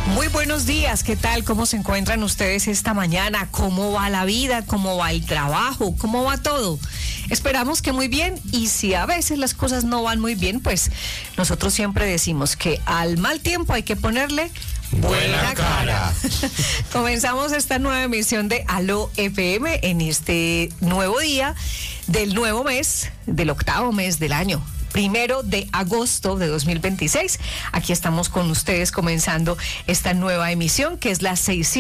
Muy buenos días, ¿qué tal? ¿Cómo se encuentran ustedes esta mañana? ¿Cómo va la vida? ¿Cómo va el trabajo? ¿Cómo va todo? Esperamos que muy bien, y si a veces las cosas no van muy bien, pues nosotros siempre decimos que al mal tiempo hay que ponerle buena cara. Comenzamos esta nueva emisión de Aló FM en este nuevo día del nuevo mes, del octavo mes del año. 1 de agosto de 2026. Aquí estamos con ustedes comenzando esta nueva emisión que es la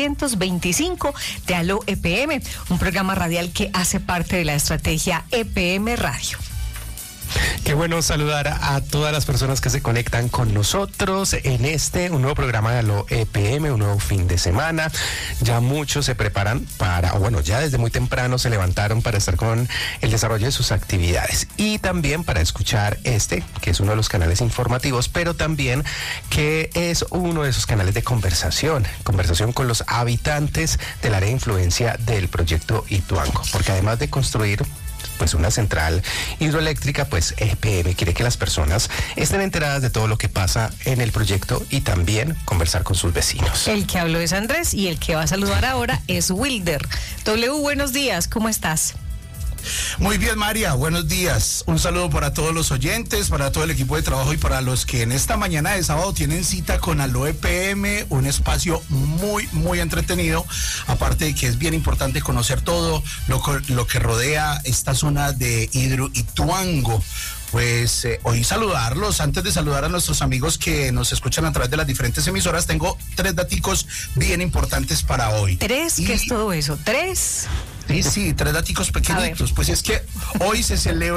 625 de Aló EPM, un programa radial que hace parte de la estrategia EPM Radio. Qué bueno saludar a todas las personas que se conectan con nosotros en un nuevo programa de Aló EPM, un nuevo fin de semana. Ya muchos se preparan ya desde muy temprano se levantaron para estar con el desarrollo de sus actividades y también para escuchar que es uno de los canales informativos, pero también que es uno de esos canales de conversación con los habitantes del área de influencia del proyecto Ituango, porque además de construir una central hidroeléctrica, EPM quiere que las personas estén enteradas de todo lo que pasa en el proyecto y también conversar con sus vecinos. El que habló es Andrés y el que va a saludar ahora es Wilder. Buenos días, ¿cómo estás? Muy bien, María, buenos días. Un saludo para todos los oyentes, para todo el equipo de trabajo y para los que en esta mañana de sábado tienen cita con Aló EPM, un espacio muy, muy entretenido, aparte de que es bien importante conocer todo lo que rodea esta zona de Ituango. Hoy saludarlos, antes de saludar a nuestros amigos que nos escuchan a través de las diferentes emisoras, tengo 3 daticos bien importantes para hoy. ¿3? ¿Qué es todo eso? ¿3? Sí, 3 daticos pequeñitos. Pues es que hoy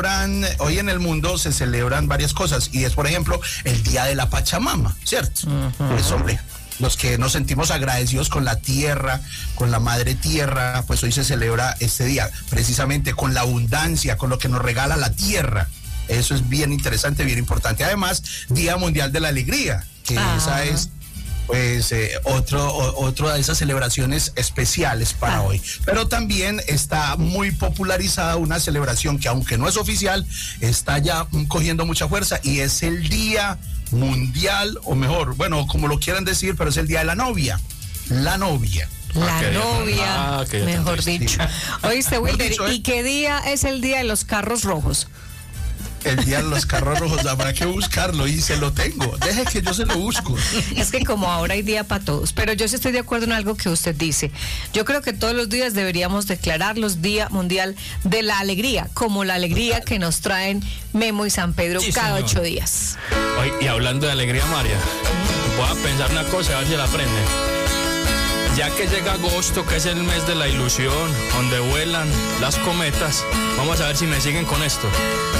en el mundo se celebran varias cosas y es, por ejemplo, el Día de la Pachamama, ¿cierto? Pues hombre, los que nos sentimos agradecidos con la tierra, con la madre tierra, pues hoy se celebra este día, precisamente con la abundancia, con lo que nos regala la tierra. Eso es bien interesante, bien importante. Además, Día Mundial de la Alegría, que esa es otra de esas celebraciones especiales para hoy. Pero también está muy popularizada una celebración que, aunque no es oficial, está ya cogiendo mucha fuerza y es el Día Mundial, o mejor, como lo quieran decir, pero es el Día de la Novia. La novia. Mejor dicho. Oíste, Wilder, ¿y qué día es el Día de los Carros Rojos? El Día de los Carros Rojos, habrá que buscarlo y se lo tengo. Deje que yo se lo busco. Es que como ahora hay día para todos, pero yo sí estoy de acuerdo en algo que usted dice. Yo creo que todos los días deberíamos declararlos Día Mundial de la Alegría, como la alegría que nos traen Memo y San Pedro cada 8 días. Oye, y hablando de alegría, María, voy a pensar una cosa, a ver si la aprende. Ya que llega agosto, que es el mes de la ilusión, donde vuelan las cometas, vamos a ver si me siguen con esto.